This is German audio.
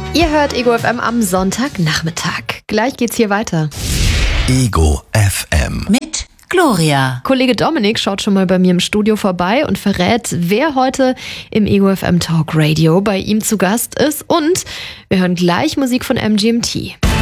Ihr hört Ego FM am Sonntagnachmittag. Gleich geht's hier weiter. Ego FM. Mit Gloria. Kollege Dominik schaut schon mal bei mir im Studio vorbei und verrät, wer heute im Ego FM Talk Radio bei ihm zu Gast ist. Und wir hören gleich Musik von MGMT.